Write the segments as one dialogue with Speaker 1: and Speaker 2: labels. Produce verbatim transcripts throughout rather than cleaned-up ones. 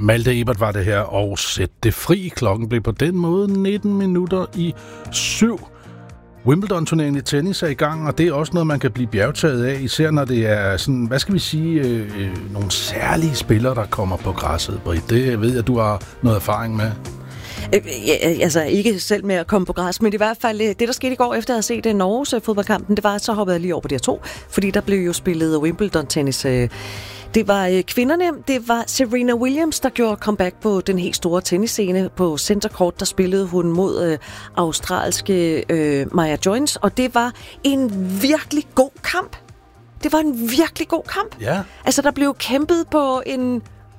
Speaker 1: Malte Ebert var det her, og Sæt det fri. Klokken blev på den måde nitten minutter i syv. Wimbledon-turneringen i tennis er i gang, og det er også noget, man kan blive bjergtaget af, især når det er sådan, hvad skal vi sige, øh, nogle særlige spillere, der kommer på græsset, Britt. Det ved jeg, du har noget erfaring med.
Speaker 2: Ja, altså ikke selv med at komme på græs, men det var i hvert fald det, der skete i går, efter at have set Norges fodboldkampen, det var, så hoppede jeg lige over på de her to, fordi der blev jo spillet Wimbledon-tennis. Det var kvinderne, det var Serena Williams, der gjorde comeback på den helt store tennisscene. På center court, der spillede hun mod øh, australske øh, Maya Joins, og det var en virkelig god kamp. Det var en virkelig god kamp.
Speaker 1: Ja.
Speaker 2: Altså, der blev kæmpet på en...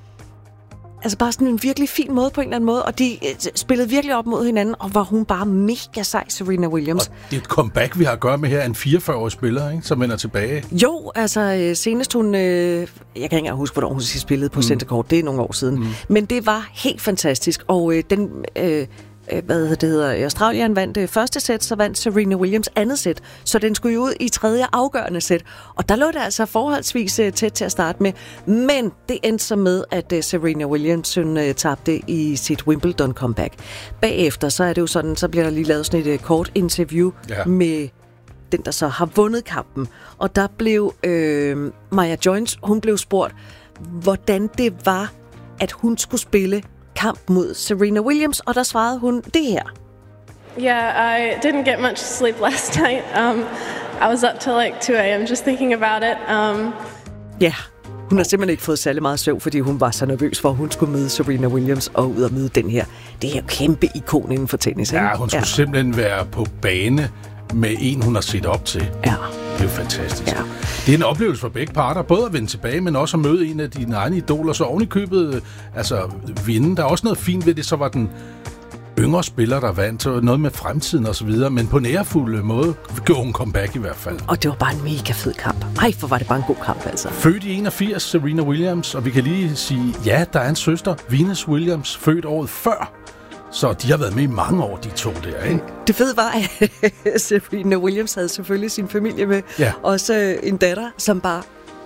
Speaker 2: Altså bare sådan en virkelig fin måde på en eller anden måde, og de spillede virkelig op mod hinanden, og var hun bare mega sej, Serena Williams.
Speaker 1: Og det er et comeback, vi har at gøre med her, en fireogfyrre-årig spiller, ikke, som vender tilbage.
Speaker 2: Jo, altså senest hun, øh, jeg kan ikke engang huske, hvornår hun spillede på mm. center court, det er nogle år siden, mm. men det var helt fantastisk, og øh, den... Øh, hvad det hedder, Australien vandt det første sæt, så vandt Serena Williams andet sæt, så den skulle jo ud i tredje afgørende sæt, og der lå det altså forholdsvis tæt til at starte med, men det endte så med, at Serena Williams hun, tabte i sit Wimbledon comeback. Bagefter, så er det jo sådan, så bliver der lige lavet sådan et kort interview ja. med den, der så har vundet kampen, og der blev øh, Maya Joins, hun blev spurgt, hvordan det var, at hun skulle spille kamp mod Serena Williams, og der svarede hun det her.
Speaker 3: Yeah, I didn't get much sleep last night. Um, I was up till like two a.m. just thinking about it. Um...
Speaker 2: Ja, hun har simpelthen ikke fået særlig meget søvn, fordi hun var så nervøs for, at hun skulle møde Serena Williams og ud og møde den her. Det her kæmpe ikon inden for tennis. Ikke?
Speaker 1: Ja, hun skulle ja. simpelthen være på bane med en, hun har set op til.
Speaker 2: Ja.
Speaker 1: Det er jo fantastisk.
Speaker 2: Ja.
Speaker 1: Det er en oplevelse for begge parter, både at vende tilbage, men også at møde en af dine egne idoler, så oven i købet, altså vinde. Der er også noget fint ved det, så var den yngre spiller, der vandt, så noget med fremtiden og så videre, men på en ærefuld måde gjorde hun comeback i hvert fald.
Speaker 2: Og det var bare en mega fed kamp. Ej, for var det bare en god kamp, altså.
Speaker 1: Født i enogfirs, Serena Williams, og vi kan lige sige, ja, der er en søster, Venus Williams, født året før. Så de har været med i mange år, de to der, ikke?
Speaker 2: Det fede var, at Serena Williams havde selvfølgelig sin familie med. Ja. Også en datter, som bare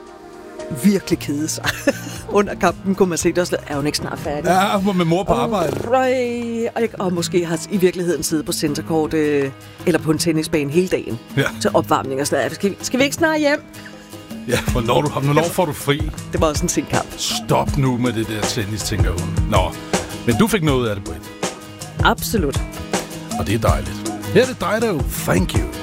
Speaker 2: virkelig kedede sig. Under kampen kunne man se det også. Er hun ikke snart færdig?
Speaker 1: Ja, med mor på og, arbejde.
Speaker 2: Og, og måske har i virkeligheden siddet på centercourt øh, eller på en tennisbane hele dagen. Ja. Til opvarmning og sådan noget. Skal vi, skal vi ikke snart hjem?
Speaker 1: Ja, hvornår, du, hvornår får du fri?
Speaker 2: Det var også en sen kamp.
Speaker 1: Stop nu med det der tennis, tænker hun. Nå, men du fik noget af det, Britt.
Speaker 2: Absolut.
Speaker 1: Og det er dejligt. Her er det dig, der jo. Thank you.